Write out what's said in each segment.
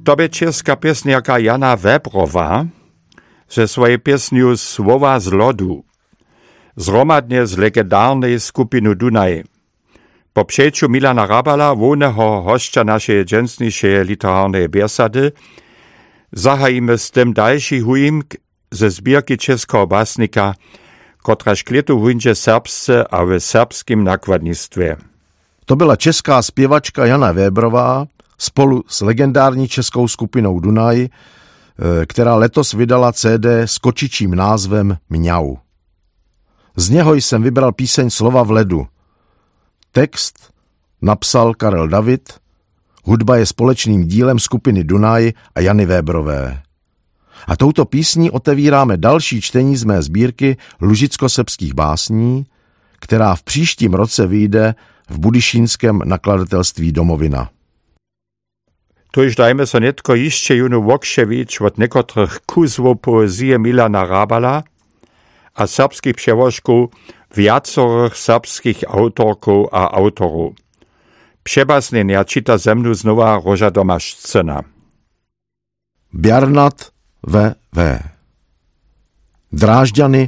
To by česká pěsňarka Jana Webrová ze swojej pěsňu Słowa z lodu, zromadnie z legendárnej skupiny Dunaj. Po przejściu Milana Rabala, wójnego hosća naszej dżęsniejszej literarnej biesady, zahajimy z tym dalszy hujimk ze zbierki českého básnika, kotraž kletu hunže serbsce a v serbském nakladnictwie. To byla česká zpěvačka Jana Webrová spolu s legendární českou skupinou Dunaj, která letos vydala CD s kočičím názvem Mňau. Z něho jsem vybral píseň Slova v ledu. Text napsal Karel David, hudba je společným dílem skupiny Dunaj a Jany Webrové. A touto písní otevíráme další čtení z mé sbírky lužicko-srbských básní, která v příštím roce vyjde v budyšínském nakladatelství Domovina. Tuž dajme so netko ještě junu Vokševič od nekotrych kuzvov poezie Milana Rabala a serbských přełožků viacerých serbských autorků a autorů. Přebasnenia čita ze mnu znova Roža Domašcena. Bjarnat V.V. Drážďany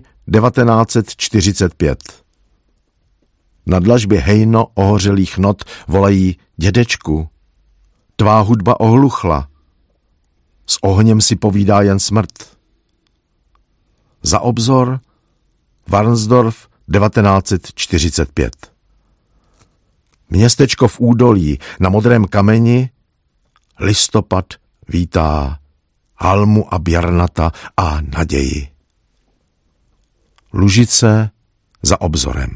1945. Na dlažbě hejno ohořelých not volají dědečku. Tvá hudba ohluchla. S ohněm si povídá jen smrt. Za obzor Varnsdorf 1945. Městečko v údolí na modrém kameni, listopad vítá Almu a Bjarnata a naději. Lužice za obzorem.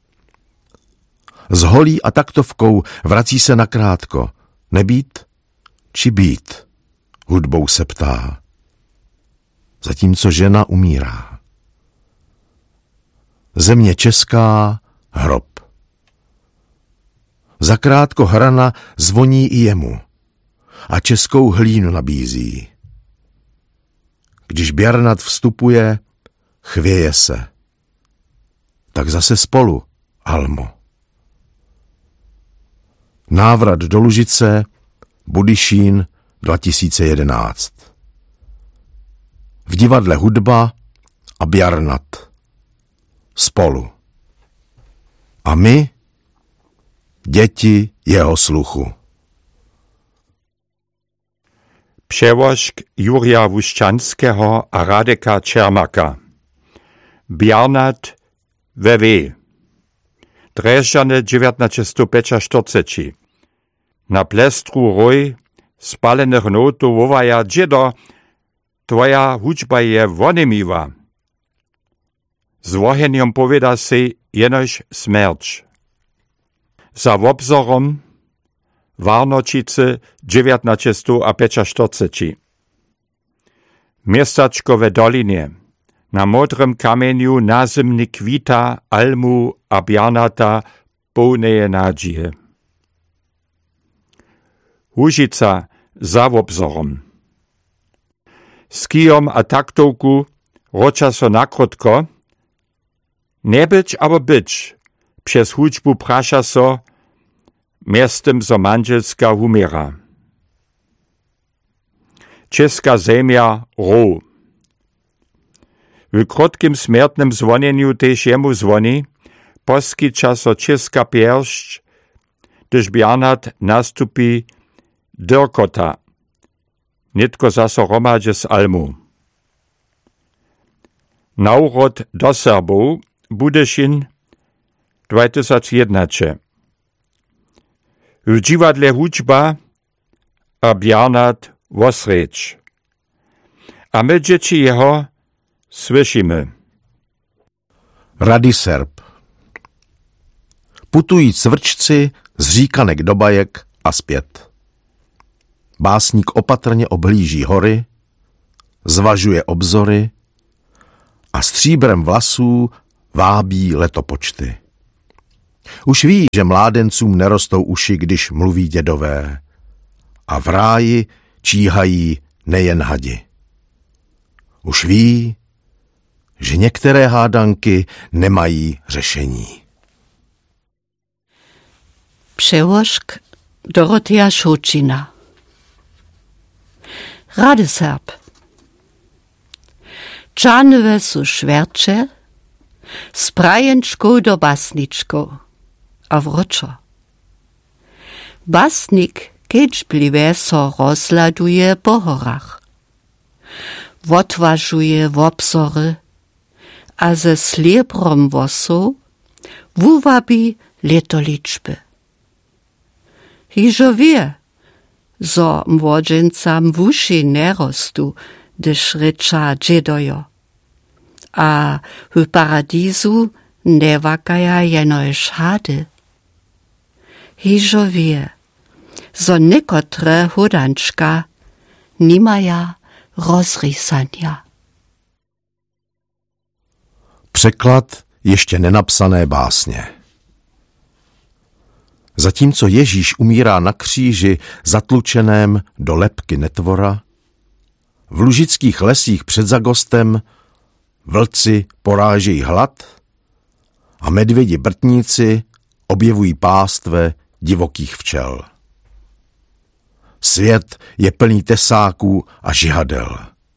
S holí a taktovkou vrací se nakrátko. Nebýt či být, hudbou se ptá. Zatímco žena umírá. Země česká, hrob. Zakrátko hrana zvoní i jemu a českou hlínu nabízí. Když Bjarnat vstupuje, chvěje se. Tak zase spolu, Almo. Návrat do Lužice, Budyšín 2011. V divadle hudba a Bjarnat. Spolu. A my, děti jeho sluchu. Přełožk Jurija Vuščanského a Radeka Čermaka. Bjarnat V.V. Drážďany 1945. Na plestru roj spalených notů vovaja džedo, tvoja hudba je vonimiva. Z oheniem powieda si jenož smrć. Za obzorom Warnočice 1945. Miestačko ve dolinie. Na modrym kamieniu nazimny kwita Almu a Bjarnata pełneje nadzieje. Łužica za obzorom. Z kijom a taktovku roča so nakrotko, nie być abo być, przez hudźbu prasza so, miestem so manželska humiera. Česka zemia ro. W krotkim smiertnym zwonieniu też jemu zwoni, poskicza so česka pieršć, gdyż Bjarnat nastupi dyrkota, nitko zaso romadže z Almu. Naurod do Serbov, Budyšin 2011. W dziwadle hudźba a Bjarnat wosrecz. A my dzieci jeho słyszymy. Rady Serb. Putují cvrčci z říkanek do bajek a zpět. Básník opatrně oblíží hory, zvažuje obzory a stříbrem vlasů vábí letopočty. Už ví, že mládencům nerostou uši, když mluví dědové, a v ráji číhají nejen hadi. Už ví, že některé hádanky nemají řešení. Přełožk Dorothea Šočina. Radeserb. Čanowe su šverče, z prajenčkou do basničkou, a wroczo. Basnik kedźbliwe so rozladuje po horach. Wotwažuje wobzory, a ze sliebrom wosów wuwabi letoliczby. Hižo wie, zo młodźencam wuši nerostu, gdyż rycza dżedojo. A w paradizu ne wakaja jenož hady. Hižo wie, zo niekotre hudančka nimaja rozrysania. Překlad ještě nenapsané básně. Zatímco Ježíš umírá na kříži zatlučeném do lebky netvora, v lužických lesích před Zagostem vlci porážejí hlad a medvědi brtníci objevují pástve divokých včel. Svět je plný tesáků a žihadel.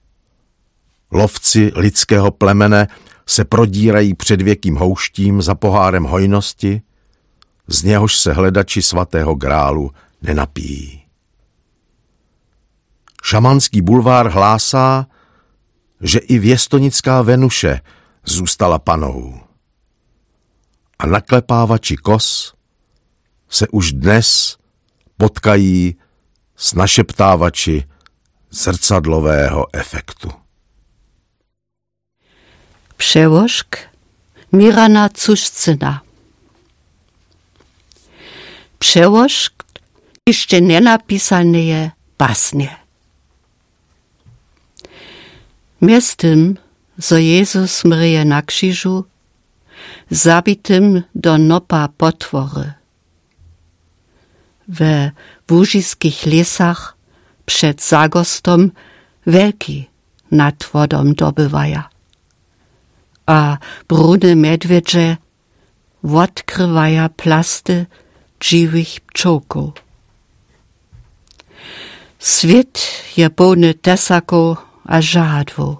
Lovci lidského plemene se prodírají předvěkým houštím za pohárem hojnosti, z něhož se hledači svatého grálu nenapijí. Šamanský bulvár hlásá, že i věstonická Venuše zůstala panou. A naklepávači kos se už dnes potkají s našeptávači zrcadlového efektu. Przełożk Mirana Cuszcyna. Przełożk jeszcze nienapisane basnie. Mjez tym, zo Jezus mrije na krzyżu, zabitym do nopa potwory. We łużyskich lesach przed Zagostom wielki nad wodą dobywaja. A brune medwiedzie odkrywaja plasty dziwych pczołków. Swiet je pełny tesaków a żadwu.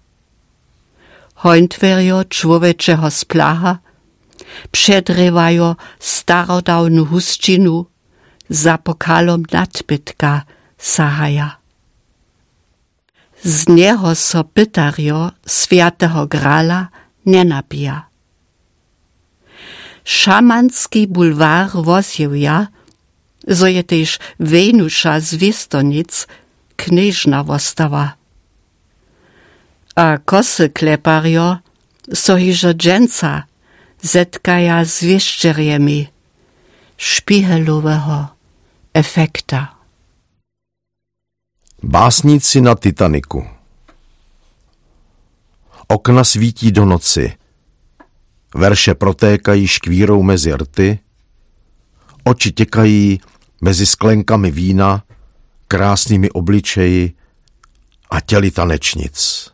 Hońtwerjo człowieczego splacha przedrywają starodawną husčinu za pokalom nadbytka sahaja. Z niego so pytario świętego grala nie napija. Szamanski bulwar wosjewja, zo je tež Venusza z Wiestonic knieżna wostawa. A kosy klepario so hižo dżęca zetkaja z wieszczeriemi špihelowego efekta. Básníci na Titaniku. Okna svítí do noci. Verše protékají škvírou mezi rty. Oči těkají mezi sklenkami vína, krásnými obličeji a těly tanečnic.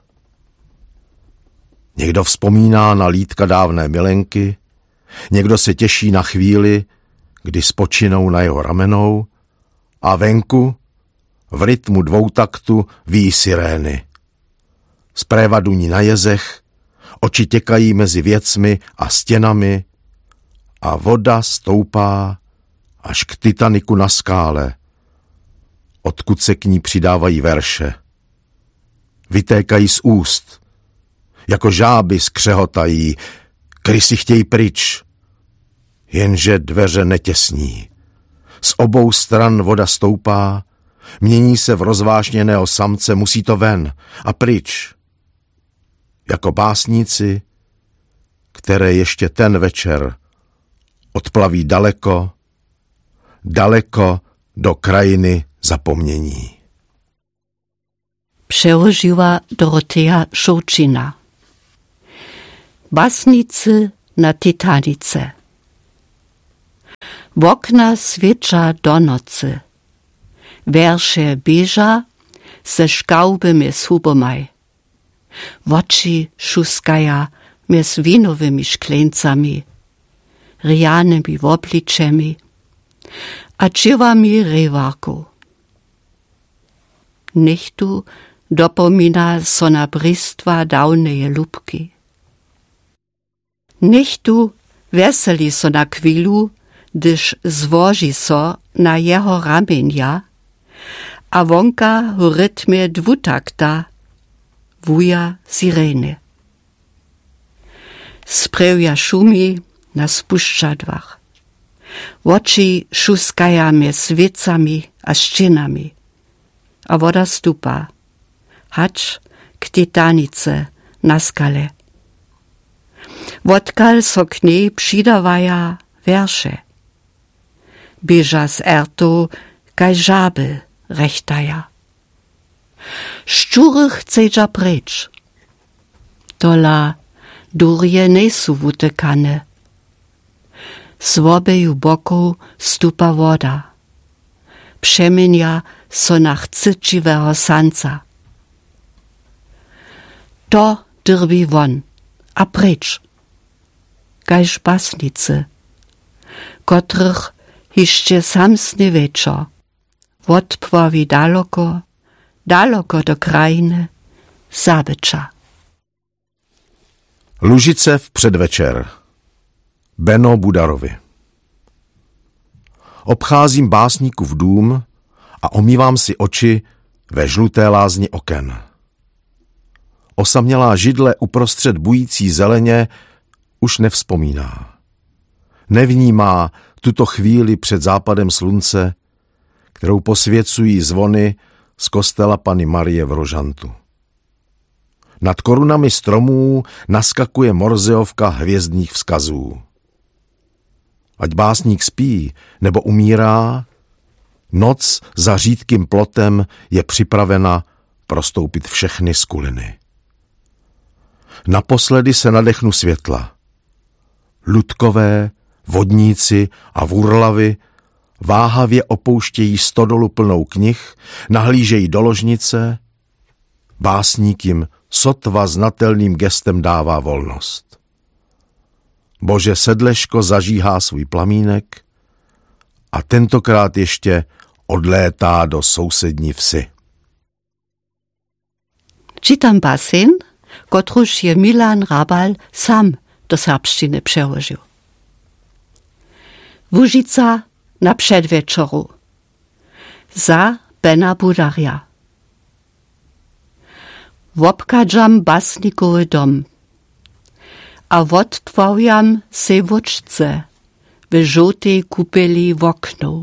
Někdo vzpomíná na lítka dávné milenky, někdo se těší na chvíli, kdy spočinou na jeho ramenou a venku v rytmu dvoutaktu víjí sirény. Spréva duní na jezech, oči těkají mezi věcmi a stěnami a voda stoupá až k Titaniku na skále, odkud se k ní přidávají verše. Vytékají z úst, jako žáby skřehotají, krysy chtějí pryč, jenže dveře netěsní. Z obou stran voda stoupá, mění se v rozvášněného samce, musí to ven a pryč. Jako básníci, které ještě ten večer odplaví daleko, daleko do krajiny zapomnění. Przełożyła Dorotea Szurčina. Basnicy na Titanice. W okna świecza do nocy. Wiersze bieża ze szkałbymi słubomaj. Woči šuskaja mjez winowymi szkleńcami, rjanymi wobliczemi, a drzewami rewarku. Nichtu dopomina so na bristva dawneje lubki. Nichtu veseli so na chwilu, gdyż złoży so na jeho ramienia, a wonka w rytmie dwutakta wuja sireny. Sprewja szumi na spuszczadłach. Oczy szuskaja mie świecami a ścienami, a woda stupa, hacz k titanice na skale. Wodkal so k niej přidawaja wiersze. Bieża z ertu kaj żaby rechtaja. Szczury chcedža preč. Tola durje nesu wutekane. Z obeju boku stupa woda. Przemienia so na chcyčiwego sanca. To drbi won, a preč. Kajž basnice, kotrych jeszcze samsny wieczor odpławi daleko, daleko do krainy zabycza. Lužice v předvečer. Beno Budarovi. Obcházím básníkův dům a omývám si oči ve žluté lázni oken. Osamělá židle uprostřed bující zeleně už nevzpomíná. Nevnímá tuto chvíli před západem slunce, kterou posvěcují zvony z kostela Panny Marie v Rožantu. Nad korunami stromů naskakuje morzeovka hvězdných vzkazů. Ať básník spí nebo umírá, noc za řídkým plotem je připravena prostoupit všechny skuliny. Naposledy se nadechnu světla. Ludkové, vodníci a vurlavy váhavě opouštějí stodolu plnou knih, nahlížejí do ložnice, básník jim sotva znatelným gestem dává volnost. Bože sedleško zažíhá svůj plamínek a tentokrát ještě odlétá do sousední vsi. Čitam basen, kotruž je Milan Rabal sam do serbščiny přełożył. Łužica na przedwieczoru. Za Bena Budaria. Wobkadżam basnikowy dom. A wotwawiam se woczce w żółtej kupeli w okno.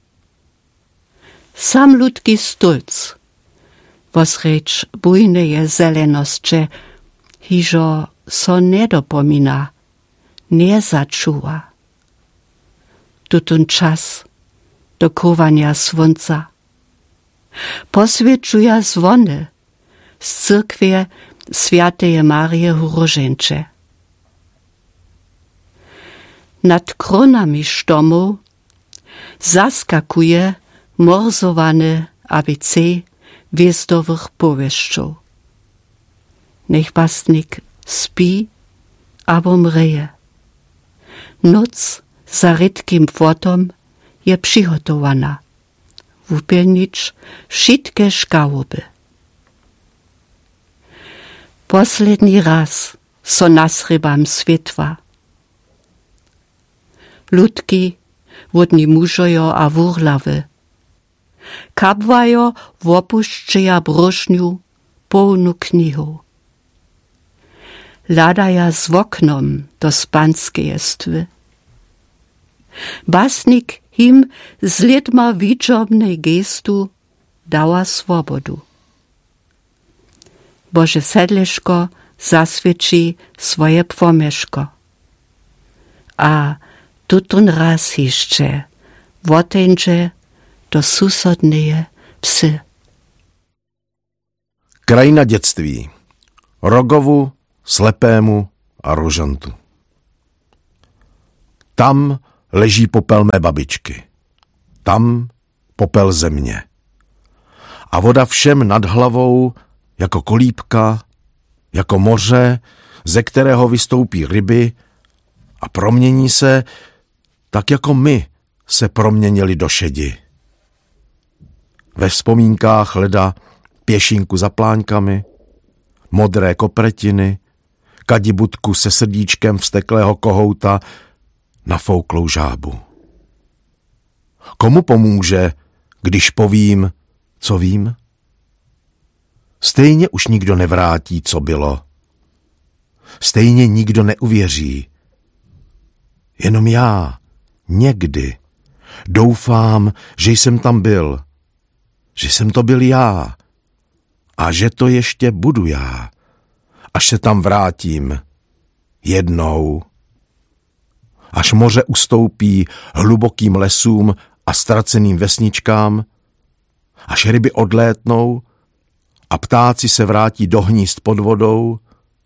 Sam ludki stulc. Wosrecz bujneje zelenosće, hižo so ne dopomina, nie začuva. Tutun čas do kowania słonca. Poswieczuja zwony z cyrkwie Świętej Marii Hurożęcze. Nad kronami sztomu zaskakuje morzowany ABC wiestowych powieszczów. Niech básnik spí abo mreje. Noc za rydkim płotom je przygotowana. Wupelnicz wszystkie szkałoby. Posledni raz so nasrybam światła. Ludki, wodni mużojo a wurlawy. Kapwajo wopuszczeja broszniu pełnu knihu. Ladaja z oknom do spanskeje stwy. Basnik him z lidma wiczobnej gestu dała swobodu. Boże sedleško zasvědčí svoje płomieszko. A tutun raz jeszcze woteńcze do susodneje psy. Krajina dětství. Rogovu, Slepému a Rožantu. Tam leží popel mé babičky. Tam popel země. A voda všem nad hlavou jako kolíbka, jako moře, ze kterého vystoupí ryby a promění se, tak jako my se proměnili do šedi. Ve vzpomínkách leda pěšinku za pláňkami, modré kopretiny, kadibutku se srdíčkem vzteklého kohouta, nafouklou žábu. Komu pomůže, když povím, co vím? Stejně už nikdo nevrátí, co bylo. Stejně nikdo neuvěří. Jenom já, někdy, doufám, že jsem tam byl, že jsem to byl já a že to ještě budu já, až se tam vrátím. Jednou. Až moře ustoupí hlubokým lesům a ztraceným vesničkám, až ryby odlétnou a ptáci se vrátí do hnízd pod vodou,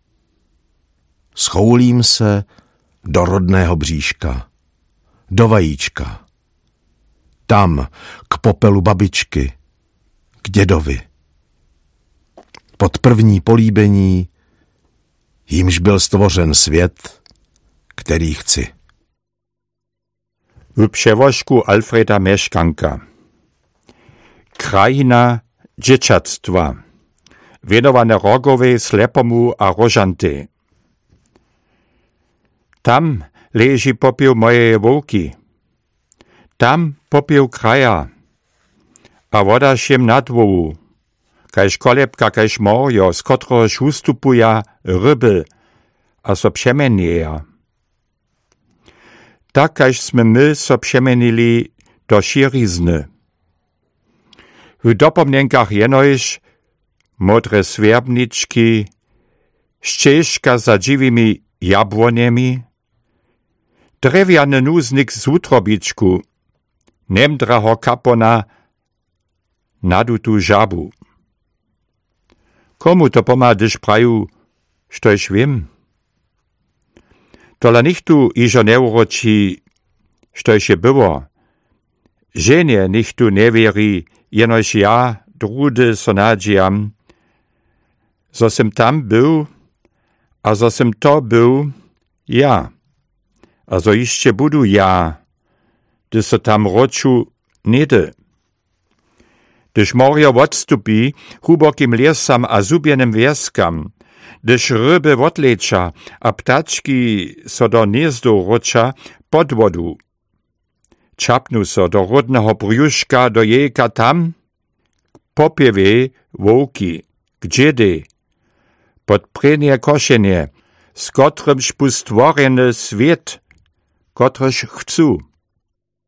schoulím se do rodného bříška, do vajíčka, tam k popelu babičky, k dědovi, pod první políbení, jímž byl stvořen svět, který chci. W przełożku Alfreda Mieszkanka. Krajina dzieciactwa. Wienowane Rogowej, Slepomu a Rożanty. Tam leży popiół mojej wołki. Tam popiół kraja. A woda šiem na dworu. Kaž kolebka, kaž morjo, z kotrehož ustupuja ryby a so přemenieja. Tak, kaž sme my so přemenili do širizny. W dopomnienkach jenojž modre sverbnički, ścieżka za dziwimi jabłoniemi, drewiany nuznik z utrobiczku, nemdraho kapona, nadutu żabu. Komu to pomá, když praju, štož vím? Tola nichtu ižo neuroči, štož je było. Ženie nichtu nevěří, jenož ja, drudy so nadžiam, zo sem tam był, a zo sem to był, ja. A zo ještě budu ja, gdy so tam roču nede. Gdyż morjo odstupi hlubokim lesam a zubienym wieskam, gdyż ryby odlecza, a ptaczki so do gniezdu rocza pod wodu. Czapnu so do rodnego brzuszka do jejka tam, popiewie wołki, gdziedy, pod prenie koszenie, z kotrymż był stworzony świat, kotryż chcą.